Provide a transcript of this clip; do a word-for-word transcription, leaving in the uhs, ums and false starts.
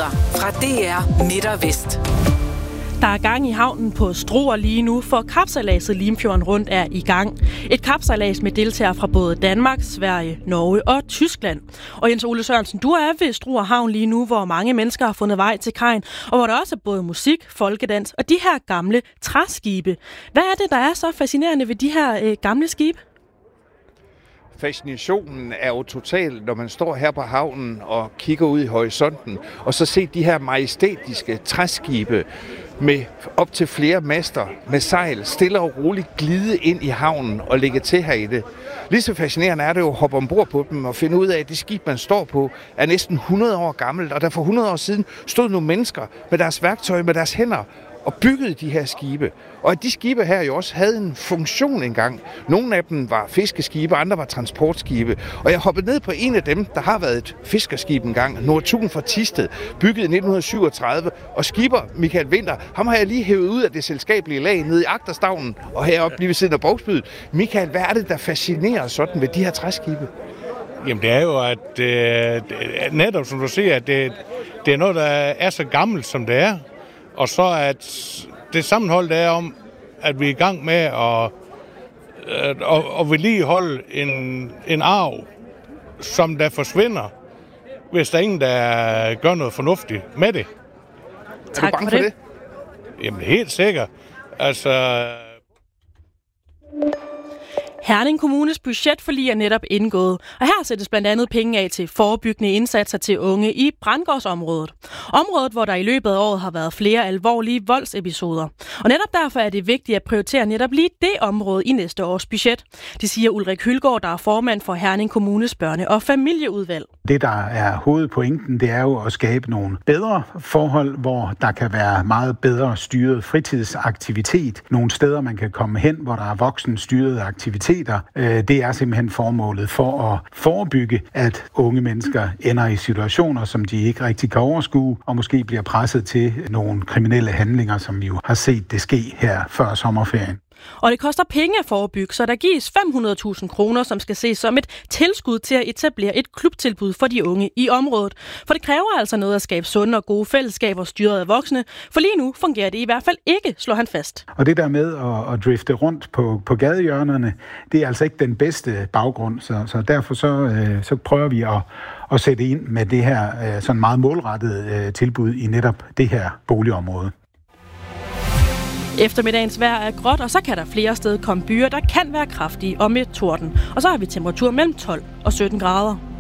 Nyheder fra D R Midt og Vest. Der er gang i havnen på Struer lige nu, for kapsejladset Limfjorden Rundt er i gang. Et kapsejlads med deltagere fra både Danmark, Sverige, Norge og Tyskland. Og Jens Ole Sørensen, du er ved Struer Havn lige nu, hvor mange mennesker har fundet vej til kajen, og hvor der også er både musik, folkedans og de her gamle træskibe. Hvad er det, der er så fascinerende ved de her øh, gamle skibe? Fascinationen er jo total, når man står her på havnen og kigger ud i horisonten, og så ser de her majestætiske træskibe med op til flere master med sejl, stille og roligt glide ind i havnen og lægge til her i det. Lige så fascinerende er det jo at hoppe ombord på dem og finde ud af, at det skib, man står på, er næsten hundrede år gammelt, og der for hundrede år siden stod nogle mennesker med deres værktøj, med deres hænder, og byggede de her skibe. Og at de skibe her jo også havde en funktion engang. Nogle af dem var fiskeskibe, andre var transportskibe. Og jeg hoppede ned på en af dem, der har været et fiskerskib engang, Nordtun fra Thisted, bygget i nitten syvogtredive. Og skipper Michael Winter, ham har jeg lige hævet ud af det selskabelige lag nede i agterstavnen, og heroppe lige ved siden af bogsbydet. Michael, hvad er det, der fascinerer sådan ved de her træskibe? Jamen det er jo, at øh, netop som du siger, at det, det er noget, der er så gammelt, som det er. Og så at det sammenhold, der er om, at vi er i gang med at, at, at, at vedligeholde en, en arv, som der forsvinder, hvis der er ingen, der gør noget fornuftigt med det. Tak er du bange for for det. det? Jamen helt sikkert. Altså... Herning Kommunes budgetforlig er netop indgået, og her sættes blandt andet penge af til forebyggende indsatser til unge i Brandgårdsområdet. Området, hvor der i løbet af året har været flere alvorlige voldsepisoder. Og netop derfor er det vigtigt at prioritere netop lige det område i næste års budget. Det siger Ulrik Hylgaard, der er formand for Herning Kommunes børne- og familieudvalg. Det, der er hovedpointen, det er jo at skabe nogle bedre forhold, hvor der kan være meget bedre styret fritidsaktivitet. Nogle steder, man kan komme hen, hvor der er voksenstyrede aktiviteter. Det er simpelthen formålet for at forebygge, at unge mennesker ender i situationer, som de ikke rigtig kan overskue, og måske bliver presset til nogle kriminelle handlinger, som vi jo har set det ske her før sommerferien. Og det koster penge at forebygge, så der gives fem hundrede tusind kroner, som skal ses som et tilskud til at etablere et klubtilbud for de unge i området. For det kræver altså noget at skabe sunde og gode fællesskaber styret af voksne, for lige nu fungerer det i hvert fald ikke, slår han fast. Og det der med at, at drifte rundt på, på gadehjørnerne, det er altså ikke den bedste baggrund, så, så derfor så, øh, så prøver vi at, at sætte ind med det her øh, sådan meget målrettede øh, tilbud i netop det her boligområde. Eftermiddagens vejr er gråt, og så kan der flere steder komme byer, der kan være kraftige og med torden. Og så har vi temperatur mellem tolv og sytten grader.